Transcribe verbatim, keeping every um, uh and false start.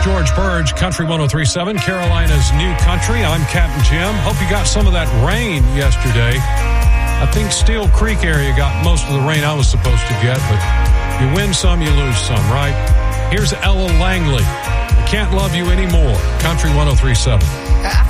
George Burge, Country one oh three point seven, Carolina's New Country. I'm Captain Jim. Hope you got some of that rain yesterday. I think Steel Creek area got most of the rain I was supposed to get, but you win some, you lose some, right? Here's Ella Langley. I Can't Love You Anymore, Country one oh three point seven.